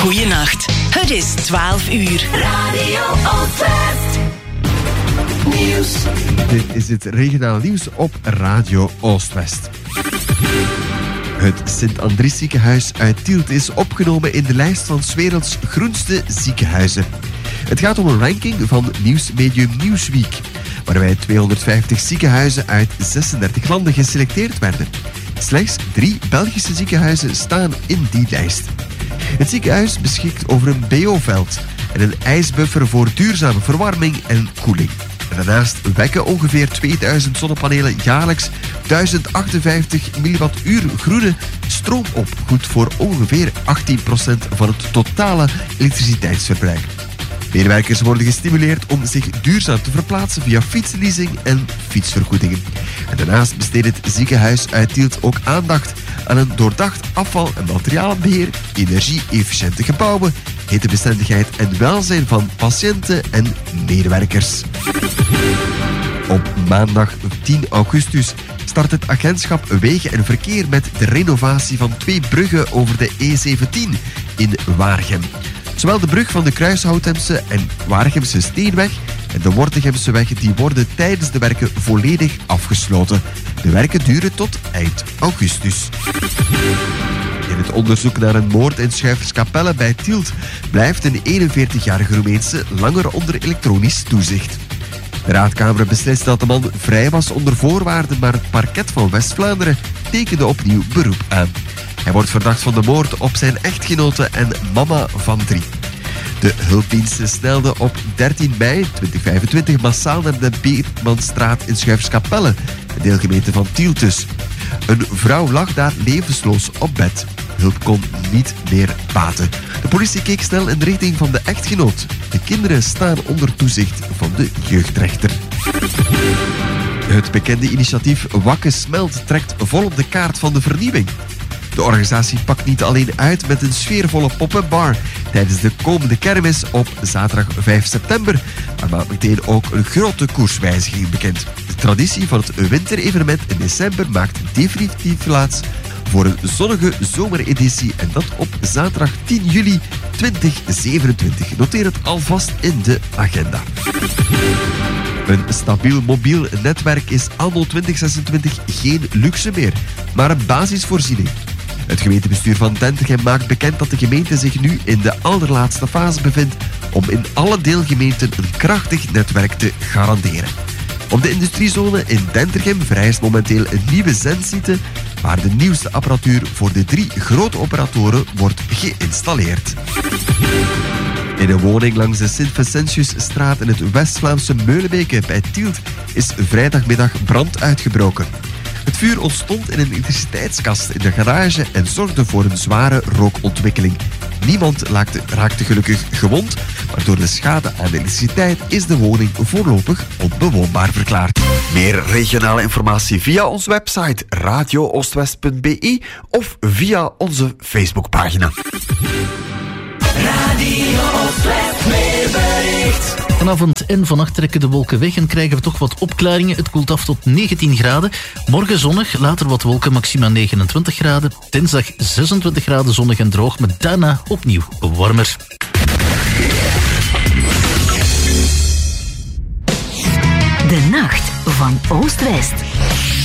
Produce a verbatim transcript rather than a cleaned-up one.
Goeienacht, het is twaalf uur. Radio Oostwest. Nieuws. Dit is het regionaal nieuws op Radio Oostwest. Het Sint-Andries ziekenhuis uit Tielt is opgenomen in de lijst van 's werelds groenste ziekenhuizen. Het gaat om een ranking van nieuwsmedium Newsweek, waarbij tweehonderdvijftig ziekenhuizen uit zesendertig landen geselecteerd werden. Slechts drie Belgische ziekenhuizen staan in die lijst. Het ziekenhuis beschikt over een B O-veld en een ijsbuffer voor duurzame verwarming en koeling. En daarnaast wekken ongeveer tweeduizend zonnepanelen jaarlijks duizend achtenvijftig milliwattuur groene stroom op, goed voor ongeveer achttien procent van het totale elektriciteitsverbruik. Medewerkers worden gestimuleerd om zich duurzaam te verplaatsen via fietsleasing en fietsvergoedingen. En daarnaast besteedt het ziekenhuis uit Tielt ook aandacht aan een doordacht afval- en materialenbeheer, energie-efficiënte gebouwen, hittebestendigheid en welzijn van patiënten en medewerkers. Op maandag tien augustus start het agentschap Wegen en Verkeer met de renovatie van twee bruggen over de E zeventien in Waregem. Zowel de brug van de Kruishoutemse en Waregemse Steenweg en de Wortegemseweg die worden tijdens de werken volledig afgesloten. De werken duren tot eind augustus. In het onderzoek naar een moord in Schuiverskapelle bij Tielt blijft een eenenveertigjarige Roemeense langer onder elektronisch toezicht. De raadkamer beslist dat de man vrij was onder voorwaarden, maar het parket van West-Vlaanderen tekende opnieuw beroep aan. Hij wordt verdacht van de moord op zijn echtgenote en mama van drie. De hulpdiensten snelden op dertien mei tweeduizend vijfentwintig massaal naar de Beermanstraat in Schuiverskapelle, een deelgemeente van Tielt dus. Een vrouw lag daar levensloos op bed. Hulp kon niet meer baten. De politie keek snel in de richting van de echtgenoot. De kinderen staan onder toezicht van de jeugdrechter. Het bekende initiatief Wakke Smelt trekt volop de kaart van de vernieuwing. De organisatie pakt niet alleen uit met een sfeervolle pop-up-bar tijdens de komende kermis op zaterdag vijf september, maar maakt meteen ook een grote koerswijziging bekend. De traditie van het winterevenement in december maakt definitief plaats voor een zonnige zomereditie en dat op zaterdag tien juli tweeduizend zevenentwintig. Noteer het alvast in de agenda. Een stabiel mobiel netwerk is anno twintig zesentwintig geen luxe meer, maar een basisvoorziening. Het gemeentebestuur van Dentergem maakt bekend dat de gemeente zich nu in de allerlaatste fase bevindt om in alle deelgemeenten een krachtig netwerk te garanderen. Op de industriezone in Dentergem vereist momenteel een nieuwe zendsite waar de nieuwste apparatuur voor de drie grote operatoren wordt geïnstalleerd. In een woning langs de Sint-Vincentiusstraat in het West-Vlaamse Meulenbeke bij Tielt is vrijdagmiddag brand uitgebroken. Het vuur ontstond in een elektriciteitskast in de garage en zorgde voor een zware rookontwikkeling. Niemand raakte gelukkig gewond, maar door de schade aan de elektriciteit is de woning voorlopig onbewoonbaar verklaard. Meer regionale informatie via onze website radio oostwest punt b i of via onze Facebookpagina. Radio Oostwest weerbericht. Vanavond en vannacht trekken de wolken weg en krijgen we toch wat opklaringen. Het koelt af tot negentien graden. Morgen zonnig, later wat wolken, maxima negenentwintig graden. Dinsdag zesentwintig graden zonnig en droog, maar daarna opnieuw warmer. De nacht van Oost-West.